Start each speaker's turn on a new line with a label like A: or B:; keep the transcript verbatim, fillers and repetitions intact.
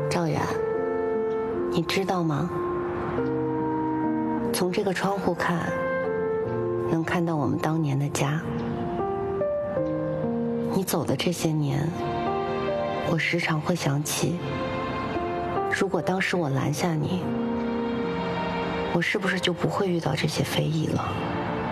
A: 赵远，你知道吗？从这个窗户看，能看到我们当年的家。你走的这些年，我时常会想起，如果当时我拦下你，我是不是就不会遇到这些非议了？